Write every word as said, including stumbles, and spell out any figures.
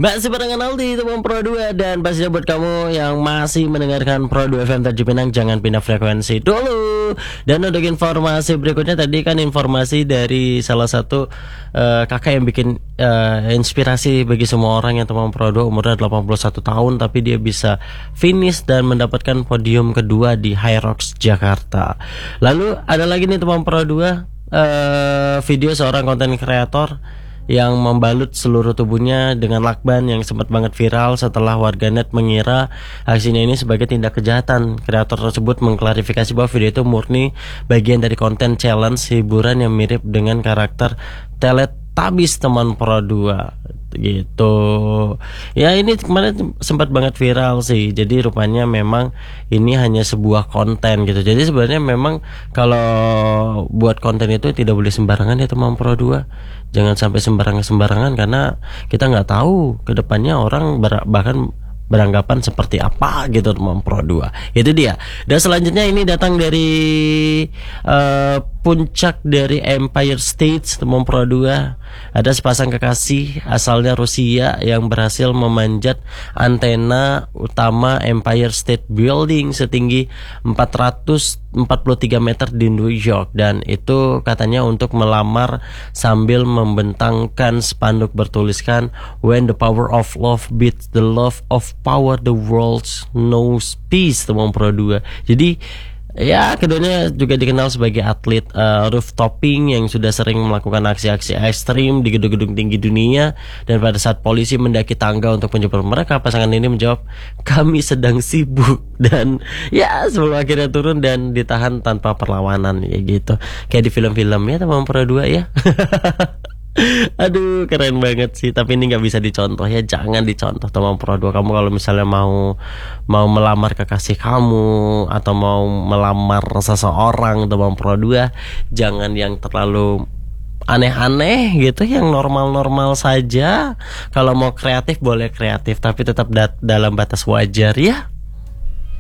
Masih barengan Aldi, teman Pro dua. Dan pastinya buat kamu yang masih mendengarkan Pro dua F M Tanjung Pinang, jangan pindah frekuensi dulu. Dan untuk informasi berikutnya, tadi kan informasi dari salah satu uh, kakak yang bikin uh, inspirasi bagi semua orang yang teman Pro dua, umurnya delapan puluh satu tahun, tapi dia bisa finish dan mendapatkan podium kedua di Hyrox Jakarta. Lalu ada lagi nih teman Pro dua, uh, video seorang konten kreator yang membalut seluruh tubuhnya dengan lakban yang sempat banget viral setelah warganet mengira aksinya ini sebagai tindak kejahatan. Kreator tersebut mengklarifikasi bahwa video itu murni bagian dari konten challenge hiburan yang mirip dengan karakter Teletubbies teman Pro dua gitu. Ya ini kemarin sempat banget viral sih. Jadi rupanya memang ini hanya sebuah konten gitu. Jadi sebenarnya memang kalau buat konten itu tidak boleh sembarangan ya teman Pro dua. Jangan sampai sembarangan-sembarangan karena kita nggak tahu kedepannya orang ber- bahkan beranggapan seperti apa gitu teman Pro dua. Itu dia. Dan selanjutnya ini datang dari uh, puncak dari Empire State teman Pro dua. Ada sepasang kekasih asalnya Rusia yang berhasil memanjat antena utama Empire State Building setinggi empat ratus empat puluh tiga meter di New York, dan itu katanya untuk melamar sambil membentangkan spanduk bertuliskan "When the power of love beats the love of power, the world knows peace" teman Pro dua. Jadi ya, keduanya juga dikenal sebagai atlet uh, rooftoping yang sudah sering melakukan aksi-aksi ekstrim di gedung-gedung tinggi dunia. Dan pada saat polisi mendaki tangga untuk menjemput mereka, pasangan ini menjawab, "Kami sedang sibuk." Dan ya, sebelum akhirnya turun dan ditahan tanpa perlawanan, ya gitu. Kayak di film-film ya teman Pro dua ya. Aduh, keren banget sih. Tapi ini gak bisa dicontoh ya. Jangan dicontoh teman Pro dua. Kamu kalau misalnya mau Mau melamar kekasih kamu atau mau melamar seseorang teman Pro dua, jangan yang terlalu aneh-aneh gitu, yang normal-normal saja. Kalau mau kreatif boleh kreatif, tapi tetap dat- dalam batas wajar ya.